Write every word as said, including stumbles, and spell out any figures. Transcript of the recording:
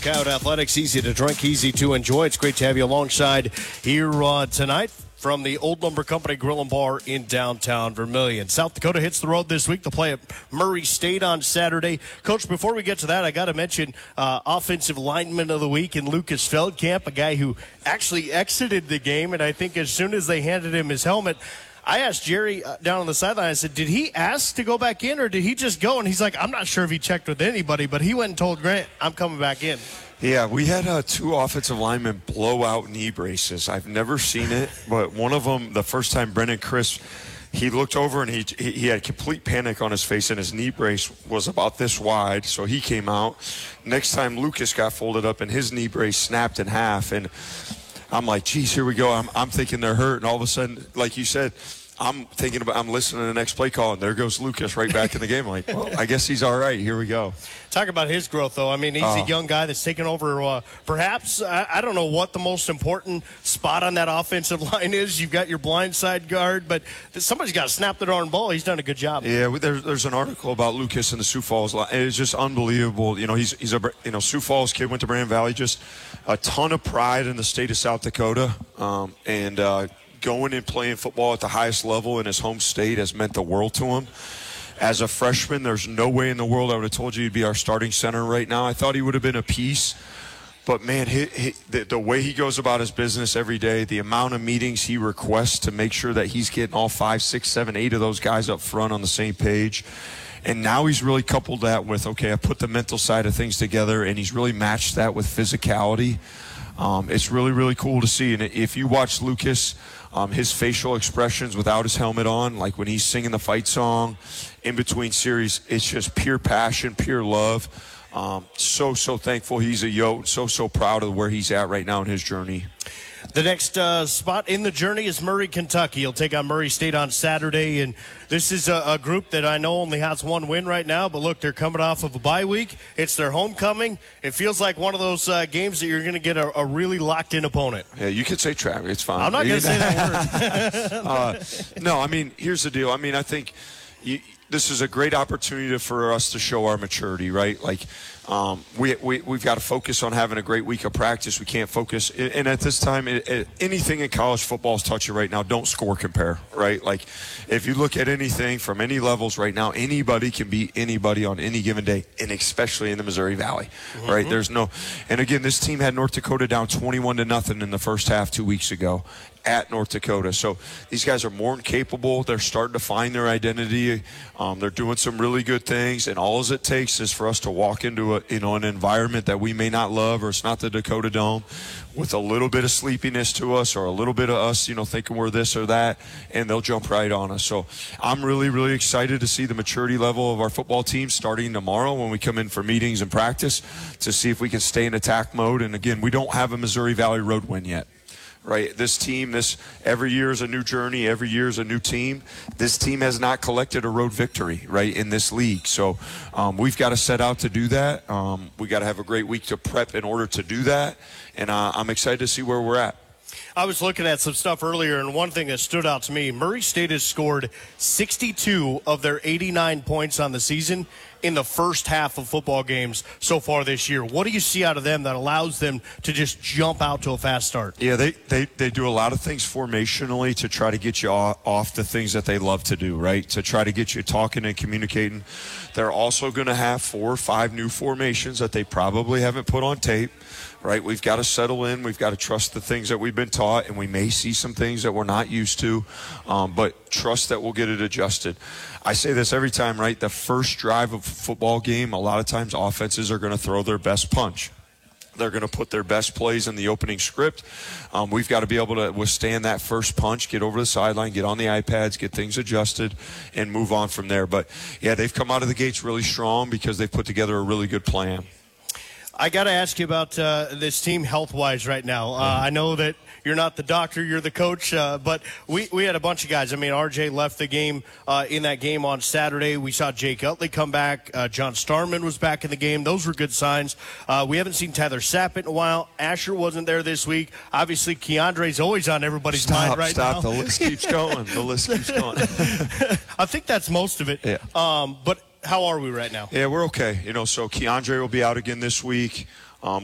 Coyote Athletics, easy to drink, easy to enjoy. It's great to have you alongside here uh, tonight from the Old Lumber Company Grill and Bar in downtown Vermilion. South Dakota hits the road this week to play at Murray State on Saturday. Coach, before we get to that, I got to mention uh, offensive lineman of the week in Lucas Feldkamp, a guy who actually exited the game, and I think as soon as they handed him his helmet, I asked Jerry down on the sideline, I said, did he ask to go back in or did he just go? And he's like, I'm not sure if he checked with anybody, but he went and told Grant, I'm coming back in. Yeah, we had uh, two offensive linemen blow out knee braces. I've never seen it, but one of them, the first time Brendan Crisp, he looked over and he he had complete panic on his face, and his knee brace was about this wide, so he came out. Next time, Lucas got folded up and his knee brace snapped in half, and I'm like, geez, here we go. I'm, I'm thinking they're hurt, and all of a sudden, like you said, I'm thinking about, I'm listening to the next play call, and there goes Lucas right back in the game. I'm like, well, I guess he's all right. Here we go. Talk about his growth, though. I mean, he's uh, a young guy that's taken over uh, perhaps, I, I don't know what the most important spot on that offensive line is. You've got your blindside guard, but somebody's got to snap the darn ball. He's done a good job. Yeah, there's, there's an article about Lucas and the Sioux Falls line. It's just unbelievable. You know, he's, he's a you know Sioux Falls kid, went to Brandon Valley, just a ton of pride in the state of South Dakota, um, and uh, going and playing football at the highest level in his home state has meant the world to him. As a freshman, there's no way in the world I would have told you he'd be our starting center right now. I thought he would have been a piece. But, man, he, he, the, the way he goes about his business every day, the amount of meetings he requests to make sure that he's getting all five, six, seven, eight of those guys up front on the same page. And now he's really coupled that with, okay, I put the mental side of things together, and he's really matched that with physicality. Um, it's really, really cool to see. And if you watch Lucas, um, his facial expressions without his helmet on, like when he's singing the fight song in between series, it's just pure passion, pure love. Um, so, so thankful he's a Yote. So, so proud of where he's at right now in his journey. The next uh, spot in the journey is Murray, Kentucky. He'll take on Murray State on Saturday, and this is a, a group that I know only has one win right now, but look, they're coming off of a bye week. It's their homecoming. It feels like one of those uh, games that you're going to get a, a really locked-in opponent. Yeah, you could say trap. It's fine. I'm not going to say that word. uh, no, I mean, here's the deal. I mean, I think you, this is a great opportunity for us to show our maturity, right? Like, Um, we, we, we've got to focus on having a great week of practice. We can't focus. And at this time, it, it, anything in college football is touchy right now. Don't score compare, right? Like, if you look at anything from any levels right now, anybody can beat anybody on any given day, and especially in the Missouri Valley, mm-hmm. right? There's no – and, again, this team had North Dakota down twenty-one to nothing in the first half two weeks ago at North Dakota. So these guys are more than capable. They're starting to find their identity. Um, they're doing some really good things, and all it takes is for us to walk into a, you know, an environment that we may not love, or it's not the Dakota Dome, with a little bit of sleepiness to us, or a little bit of us, you know, thinking we're this or that, and they'll jump right on us. So I'm really, really excited to see the maturity level of our football team starting tomorrow when we come in for meetings and practice, to see if we can stay in attack mode. And again, we don't have a Missouri Valley road win yet. Right, this team, this every year is a new journey. Every year is a new team. This team has not collected a road victory, right, in this league. So um, we've got to set out to do that. Um, we got to have a great week to prep in order to do that. And uh, I'm excited to see where we're at. I was looking at some stuff earlier, and one thing that stood out to me, Murray State has scored sixty-two of their eighty-nine points on the season in the first half of football games so far this year. What do you see out of them that allows them to just jump out to a fast start? Yeah, they, they, they do a lot of things formationally to try to get you off the things that they love to do, right, to try to get you talking and communicating. They're also going to have four or five new formations that they probably haven't put on tape. Right, we've got to settle in. We've got to trust the things that we've been taught, and we may see some things that we're not used to, um, but trust that we'll get it adjusted. I say this every time, right? The first drive of a football game, a lot of times offenses are going to throw their best punch. They're going to put their best plays in the opening script. Um, we've got to be able to withstand that first punch, get over the sideline, get on the iPads, get things adjusted, and move on from there. But, yeah, they've come out of the gates really strong because they've put together a really good plan. I got to ask you about uh, this team health-wise right now. Uh, I know that you're not the doctor, you're the coach, uh, but we, we had a bunch of guys. I mean, R J left the game uh, in that game on Saturday. We saw Jake Utley come back. Uh, John Starman was back in the game. Those were good signs. Uh, we haven't seen Tyler Sappett in a while. Asher wasn't there this week. Obviously, Keandre's always on everybody's stop, mind right stop. now. Stop, the list keeps going. The list keeps going. I think that's most of it. Yeah. Um, but how are we right now? Yeah, we're okay. You know, so Keandre will be out again this week.